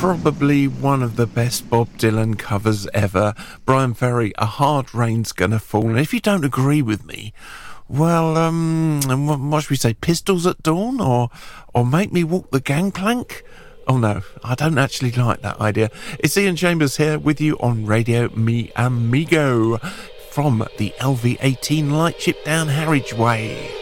probably one of the best Bob Dylan covers ever. Brian Ferry, A Hard Rain's Gonna Fall. And if you don't agree with me, well, what should we say, Pistols at Dawn? Or Make Me Walk the Gangplank? Oh no, I don't actually like that idea. It's Ian Chambers here with you on Radio Mi Amigo from the LV18 Lightship down Harwich Way.